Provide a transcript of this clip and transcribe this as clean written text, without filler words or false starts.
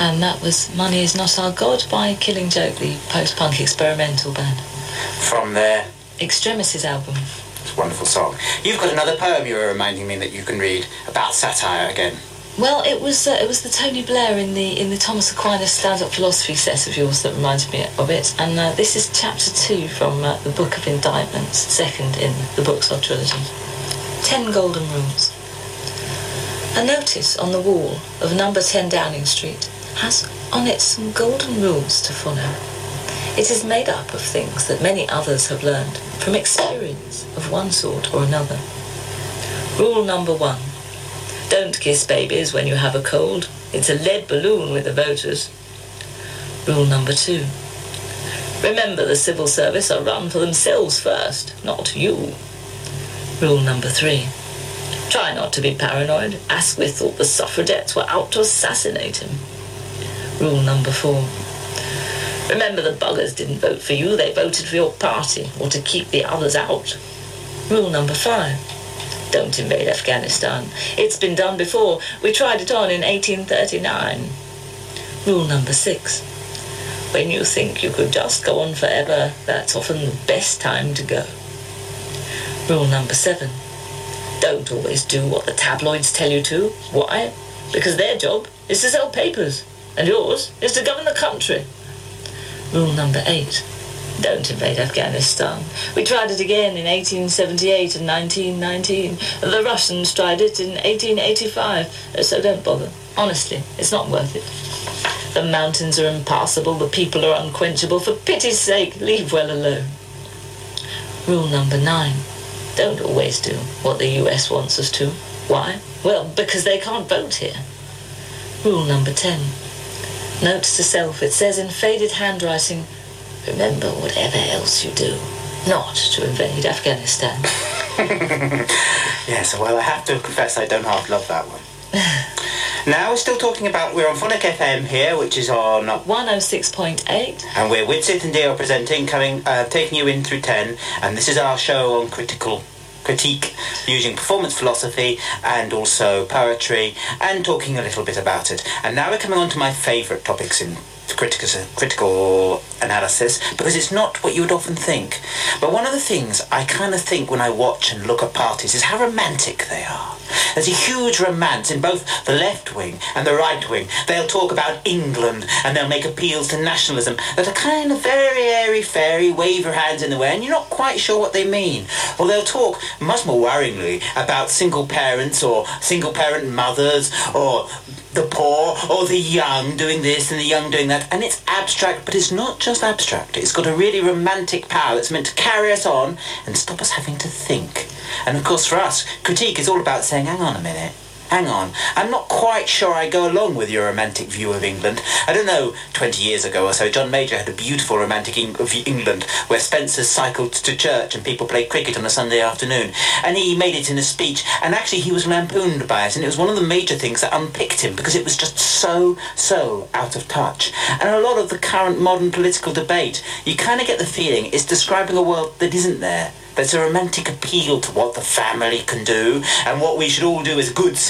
And that was Money Is Not Our God by Killing Joke, the post-punk experimental band. From their Extremis album. It's a wonderful song. You've got another poem you were reminding me that you can read about satire again. Well, it was the Tony Blair in the Thomas Aquinas stand-up philosophy set of yours that reminded me of it. And this is chapter 2 from the Book of Indictments, second in the Booksell trilogy. 10 Golden Rules. A notice on the wall of number 10 Downing Street has on it some golden rules to follow. It is made up of things that many others have learned from experience of one sort or another. Rule number 1. Don't kiss babies when you have a cold. It's a lead balloon with the voters. Rule number 2. Remember the civil service are run for themselves first, not you. Rule number 3. Try not to be paranoid. Asquith thought the suffragettes were out to assassinate him. Rule number 4. Remember the buggers didn't vote for you, they voted for your party, or to keep the others out. Rule number 5. Don't invade Afghanistan. It's been done before. We tried it on in 1839. Rule number 6. When you think you could just go on forever, that's often the best time to go. Rule number 7. Don't always do what the tabloids tell you to. Why? Because their job is to sell papers, and yours is to govern the country. Rule number 8. Don't invade Afghanistan. We tried it again in 1878 and 1919. The Russians tried it in 1885, so don't bother. Honestly, it's not worth it. The mountains are impassable, the people are unquenchable. For pity's sake, leave well alone. Rule number 9. Don't always do what the US wants us to. Why? Well, because they can't vote here. Rule number 10. Note to self, it says in faded handwriting, remember whatever else you do, not to invade Afghanistan. Yes, well, I have to confess I don't half love that one. Now we're still talking about, we're on Phonic FM here, which is on 106.8. And we're with Sid and Dio presenting, taking you in through 10, and this is our show on critique using performance philosophy and also poetry and talking a little bit about it. And now we're coming on to my favourite topics in critical analysis, because it's not what you would often think. But one of the things I kind of think when I watch and look at parties is how romantic they are. There's a huge romance in both the left wing and the right wing. They'll talk about England and they'll make appeals to nationalism that are kind of very airy-fairy, wave your hands in the way, and you're not quite sure what they mean. Or they'll talk, much more worryingly, about single parents or single-parent mothers or the poor or the young doing this and the young doing that, and it's abstract, but it's not just abstract. It's got a really romantic power that's meant to carry us on and stop us having to think. And of course for us, critique is all about saying, hang on a minute, hang on, I'm not quite sure I go along with your romantic view of England. I don't know, 20 years ago or so, John Major had a beautiful romantic of England where Spencer cycled to church and people played cricket on a Sunday afternoon. And he made it in a speech, and actually he was lampooned by it, and it was one of the major things that unpicked him because it was just so out of touch. And a lot of the current modern political debate, you kind of get the feeling it's describing a world that isn't there. There's a romantic appeal to what the family can do and what we should all do as good